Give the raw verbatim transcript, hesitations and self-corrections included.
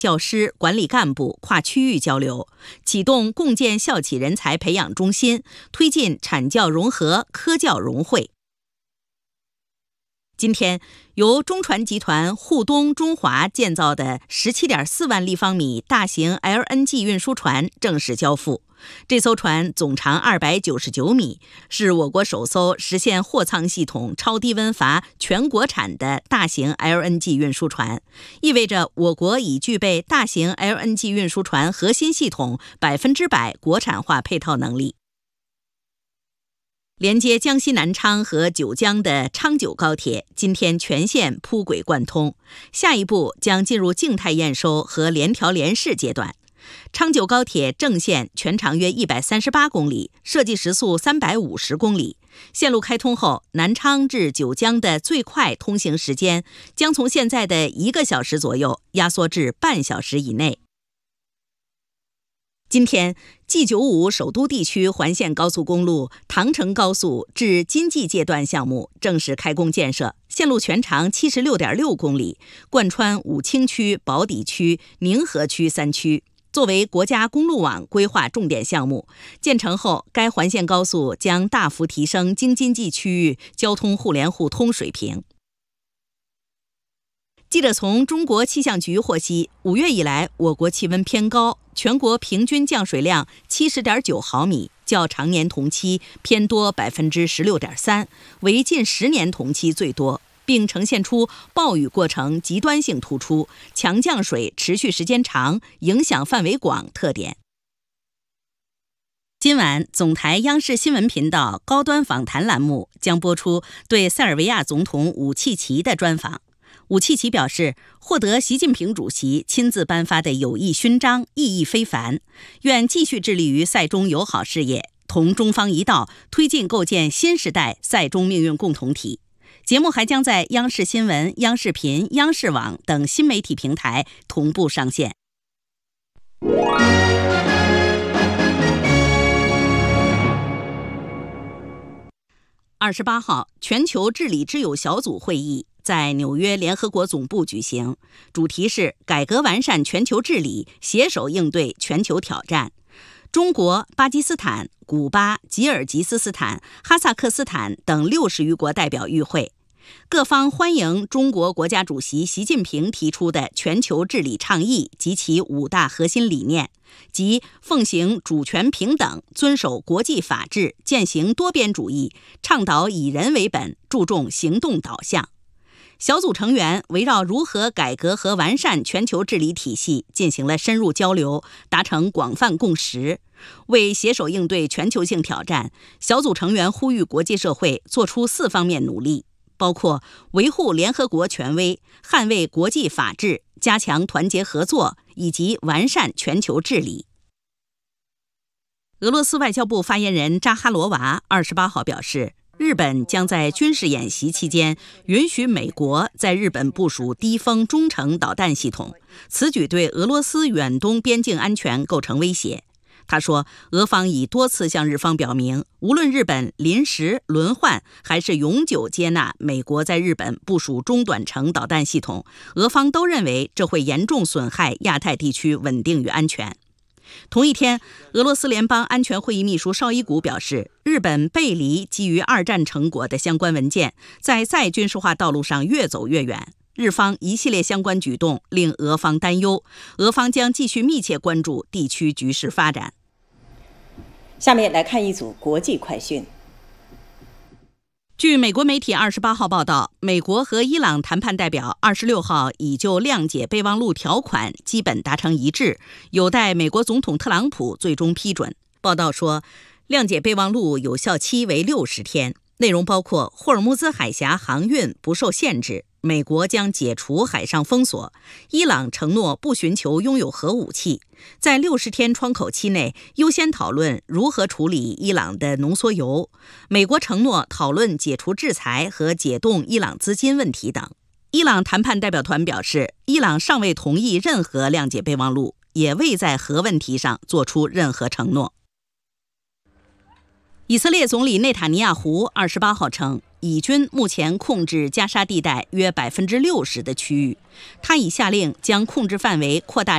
教师、管理干部跨区域交流，启动共建校企人才培养中心，推进产教融合、科教融汇。今天，由中船集团沪东中华建造的 十七点四万立方米大型 L N G 运输船正式交付。这艘船总长二百九十九米，是我国首艘实现货舱系统超低温阀全国产的大型 L N G 运输船，意味着我国已具备大型 L N G 运输船核心系统百分之百国产化配套能力。连接江西南昌和九江的昌九高铁今天全线铺轨贯通，下一步将进入静态验收和联调联试阶段。昌九高铁正线全长约一百三十八公里，设计时速三百五十公里。线路开通后，南昌至九江的最快通行时间将从现在的一个小时左右压缩至半小时以内。今天 G 九五 首都地区环线高速公路唐城高速至金济界段项目正式开工建设，线路全长 七十六点六公里，贯穿武清区、宝坻区、宁河区三区。作为国家公路网规划重点项目，建成后，该环线高速将大幅提升京津冀区域交通互联互通水平。记者从中国气象局获悉，五月以来，我国气温偏高，全国平均降水量 七十点九毫米，较常年同期偏多 百分之十六点三， 为近十年同期最多，并呈现出暴雨过程极端性突出、强降水持续时间长、影响范围广特点。今晚，总台央视新闻频道高端访谈栏目将播出对塞尔维亚总统武契奇的专访。武契奇表示，获得习近平主席亲自颁发的友谊勋章意义非凡，愿继续致力于塞中友好事业，同中方一道推进构建新时代塞中命运共同体。节目还将在央视新闻、央视频、央视网等新媒体平台同步上线。二十八号，全球治理之友小组会议在纽约联合国总部举行，主题是改革完善全球治理，携手应对全球挑战。中国、巴基斯坦、古巴、吉尔吉斯斯坦、哈萨克斯坦等六十余国代表与会，各方欢迎中国国家主席习近平提出的全球治理倡议及其五大核心理念，即奉行主权平等，遵守国际法治，践行多边主义，倡导以人为本，注重行动导向。小组成员围绕如何改革和完善全球治理体系进行了深入交流，达成广泛共识。为携手应对全球性挑战，小组成员呼吁国际社会做出四方面努力，包括维护联合国权威、捍卫国际法治、加强团结合作以及完善全球治理。俄罗斯外交部发言人扎哈罗娃二十八号表示，日本将在军事演习期间允许美国在日本部署低风中程导弹系统，此举对俄罗斯远东边境安全构成威胁。他说，俄方已多次向日方表明，无论日本临时、轮换还是永久接纳美国在日本部署中短程导弹系统，俄方都认为这会严重损害亚太地区稳定与安全。同一天，俄罗斯联邦安全会议秘书绍伊古表示，日本背离基于二战成果的相关文件，在再军事化道路上越走越远。日方一系列相关举动令俄方担忧，俄方将继续密切关注地区局势发展。 下面来看一组国际快讯。 据美国媒体二十八号报道，美国和伊朗谈判代表二十六号已就谅解备忘录条款基本达成一致，有待美国总统特朗普最终批准。报道说，谅解备忘录有效期为六十天，内容包括霍尔木兹海峡航运不受限制，美国将解除海上封锁，伊朗承诺不寻求拥有核武器，在六十天窗口期内优先讨论如何处理伊朗的浓缩铀，美国承诺讨论解除制裁和解冻伊朗资金问题等。伊朗谈判代表团表示，伊朗尚未同意任何谅解备忘录，也未在核问题上做出任何承诺。以色列总理内塔尼亚胡二十八号称，以军目前控制加沙地带约百分之六十的区域，他已下令将控制范围扩大